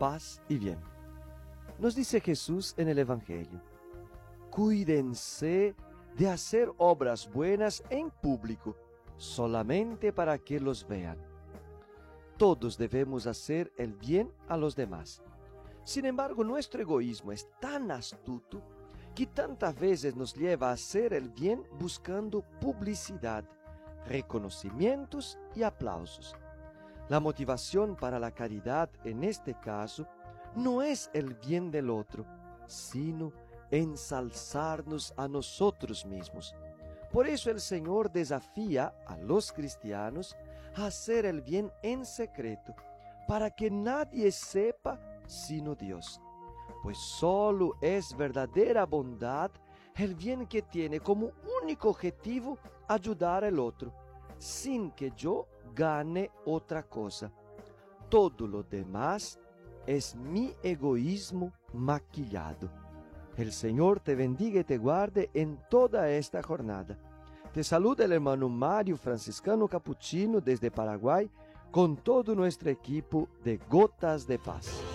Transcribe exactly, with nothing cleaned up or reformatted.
paz y bien. Nos dice Jesús en el Evangelio: cuídense de hacer obras buenas en público, solamente para que los vean. Todos debemos hacer el bien a los demás. Sin embargo, nuestro egoísmo es tan astuto que tantas veces nos lleva a hacer el bien buscando publicidad, reconocimientos y aplausos. La motivación para la caridad en este caso no es el bien del otro, sino ensalzarnos a nosotros mismos. Por eso el Señor desafía a los cristianos a hacer el bien en secreto, para que nadie sepa sino Dios. Pues solo es verdadera bondad el bien que tiene como único objetivo ayudar al otro, sin que yo gane otra cosa. Todo lo demás es mi egoísmo maquillado. El Señor te bendiga y te guarde en toda esta jornada. Te saluda el hermano Mario, franciscano capuchino desde Paraguay, con todo nuestro equipo de Gotas de Paz.